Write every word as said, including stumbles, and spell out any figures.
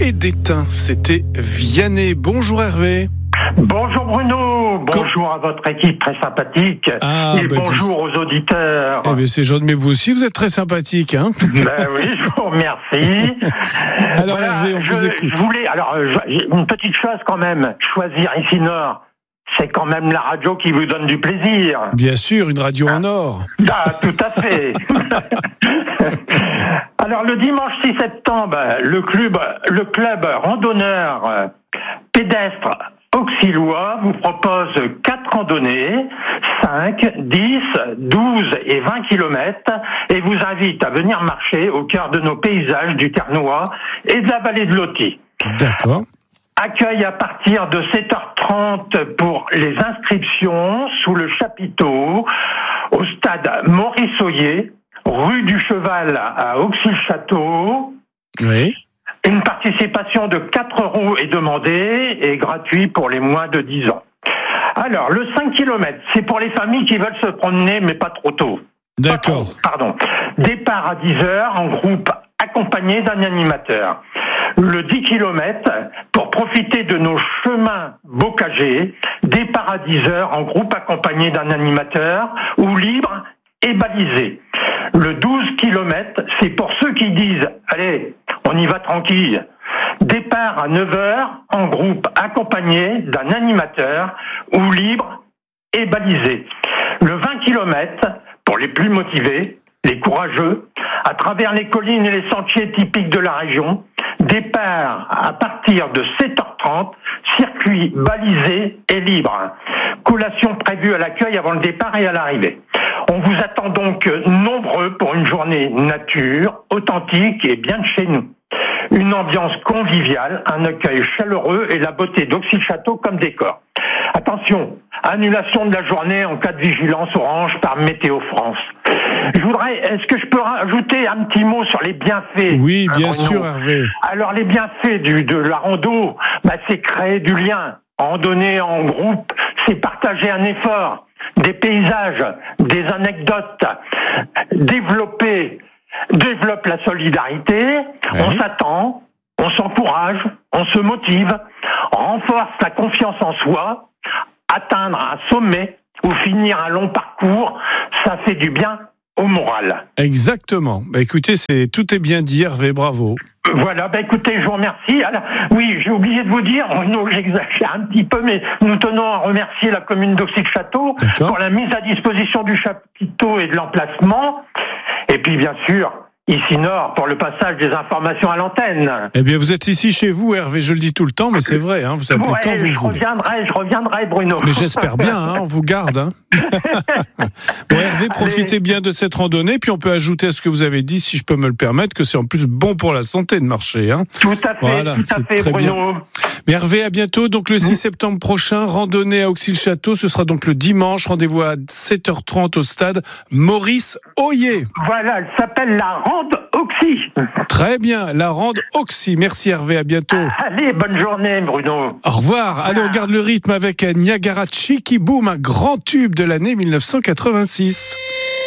et d'étain. C'était Vianney. Bonjour Hervé. Bonjour Bruno, bonjour à votre équipe très sympathique ah, et bah bonjour vous... aux auditeurs. Eh bien c'est gentil, mais vous aussi vous êtes très sympathique, hein. Ben oui, je vous remercie. Alors voilà, Hervé, on je, vous écoute. Je voulais, alors j'ai une petite chose quand même, choisir ici Nord. C'est quand même la radio qui vous donne du plaisir. Bien sûr, une radio en or. Ah, tout à fait. Alors le dimanche six septembre, le club, le club randonneur pédestre auxillois vous propose quatre randonnées, cinq, dix, douze et vingt kilomètres, et vous invite à venir marcher au cœur de nos paysages du Ternois et de la vallée de l'Authie. D'accord. Accueil à partir de sept heures trente pour les inscriptions sous le chapiteau au stade Maurice-Oyer, rue du Cheval à Auxi-le-Château. Oui. Une participation de quatre euros est demandée et gratuit pour les moins de dix ans. Alors, le cinq kilomètres, c'est pour les familles qui veulent se promener, mais pas trop tôt. D'accord. Pas trop, pardon. Départ à dix heures en groupe accompagné d'un animateur. Le dix kilomètres, pour profiter de nos chemins bocagés, départ à dix heures en groupe accompagné d'un animateur ou libre et balisé. Le douze kilomètres, c'est pour ceux qui disent « Allez, on y va tranquille ». Départ à neuf heures en groupe accompagné d'un animateur ou libre et balisé. Le vingt kilomètres, pour les plus motivés, les courageux, à travers les collines et les sentiers typiques de la région. Départ à partir de sept heures trente, circuit balisé et libre. Collation prévue à l'accueil avant le départ et à l'arrivée. On vous attend donc nombreux pour une journée nature, authentique et bien de chez nous. Une ambiance conviviale, un accueil chaleureux et la beauté d'Auxi-le-Château comme décor. Attention, annulation de la journée en cas de vigilance orange par Météo France. Je voudrais, est-ce que je peux rajouter un petit mot sur les bienfaits? Oui, bien hein, sûr, Hervé. Alors les bienfaits du, de la rando, bah, c'est créer du lien. Randonner en groupe, c'est partager un effort, des paysages, des anecdotes, développer, développe la solidarité, ouais. On s'attend, on s'encourage, on se motive, renforce la confiance en soi, atteindre un sommet ou finir un long parcours, ça fait du bien au moral. Exactement. Bah, écoutez, c'est, tout est bien dit, Hervé, bravo. Voilà, bah écoutez, je vous remercie. Alors, oui, j'ai oublié de vous dire, non, j'exagère un petit peu, mais nous tenons à remercier la commune d'Auxi-le-Château pour la mise à disposition du chapiteau et de l'emplacement. Et puis, bien sûr, ici Nord, pour le passage des informations à l'antenne. Eh bien, vous êtes ici chez vous, Hervé, je le dis tout le temps, mais c'est vrai, hein, vous appelez ouais, quand vous je voulez. reviendrai, je reviendrai, Bruno. Mais j'espère bien, hein, on vous garde. Hein. Bon, Hervé, profitez Allez. bien de cette randonnée, puis on peut ajouter à ce que vous avez dit, si je peux me le permettre, que c'est en plus bon pour la santé de marcher. Hein. Tout à fait, voilà, tout à fait, Bruno. Bien. Mais Hervé, à bientôt. Donc, le six septembre prochain, randonnée à Auxi-le-Château. Ce sera donc le dimanche. Rendez-vous à sept heures trente au stade Maurice-Oyer. Voilà, elle s'appelle la Rande Auxi. Très bien, la Rande Auxi. Merci Hervé, à bientôt. Allez, bonne journée, Bruno. Au revoir. Allez, on garde le rythme avec Niagara Chiki Boom, un grand tube de l'année mille neuf cent quatre-vingt-six.